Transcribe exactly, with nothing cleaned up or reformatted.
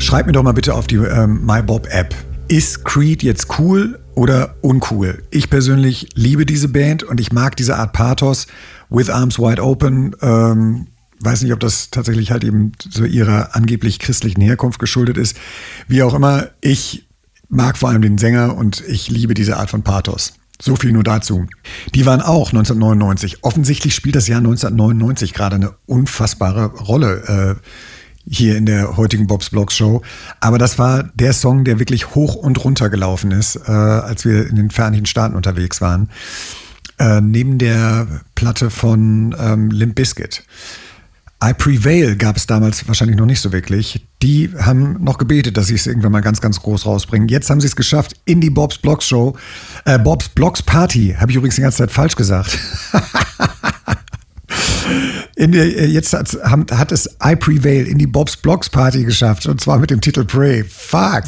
Schreibt mir doch mal bitte auf die ähm, MyBob-App. Ist Creed jetzt cool oder uncool? Ich persönlich liebe diese Band und ich mag diese Art Pathos. With Arms Wide Open, ähm, weiß nicht, ob das tatsächlich halt eben so ihrer angeblich christlichen Herkunft geschuldet ist. Wie auch immer, ich mag vor allem den Sänger und ich liebe diese Art von Pathos. So viel nur dazu. Die waren auch neunzehnhundertneunundneunzig. Offensichtlich spielt das Jahr neunzehnhundertneunundneunzig gerade eine unfassbare Rolle äh, hier in der heutigen Bob's Blogs Show. Aber das war der Song, der wirklich hoch und runter gelaufen ist, äh, als wir in den Vereinigten Staaten unterwegs waren. Äh, neben der Platte von ähm, Limp Bizkit. I Prevail gab es damals wahrscheinlich noch nicht so wirklich. Die haben noch gebetet, dass sie es irgendwann mal ganz, ganz groß rausbringen. Jetzt haben sie es geschafft in die Bob's Blogs Show. Äh, Bob's Blogs Party, habe ich übrigens die ganze Zeit falsch gesagt. In der, jetzt hat, hat es I Prevail in die Bob's Blogs Party geschafft. Und zwar mit dem Titel Pray. Fuck.